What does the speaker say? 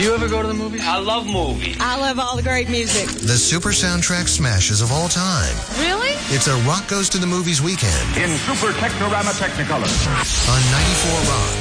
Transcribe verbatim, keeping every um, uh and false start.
Do you ever go to the movies? I love movies. I love all the great music. The super soundtrack smashes of all time. Really? It's a Rock Goes to the Movies weekend. In Super Technorama Technicolor. On ninety-four Rock.